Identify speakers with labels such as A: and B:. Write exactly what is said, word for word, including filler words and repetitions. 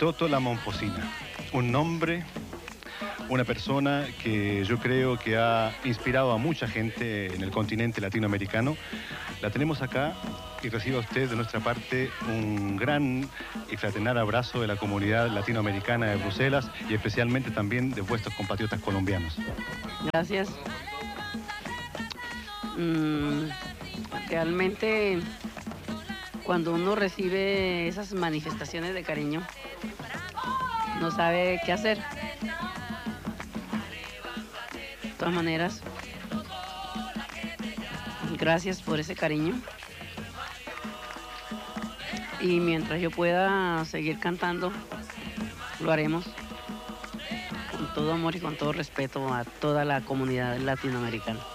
A: Toto La Momposina, un nombre, una persona que yo creo que ha inspirado a mucha gente en el continente latinoamericano. La tenemos acá y reciba usted de nuestra parte un gran y fraternal abrazo de la comunidad latinoamericana de Bruselas y especialmente también de vuestros compatriotas colombianos.
B: Gracias. Mm, realmente cuando uno recibe esas manifestaciones de cariño, no sabe qué hacer. De todas maneras, gracias por ese cariño. Y mientras yo pueda seguir cantando, lo haremos con todo amor y con todo respeto a toda la comunidad latinoamericana.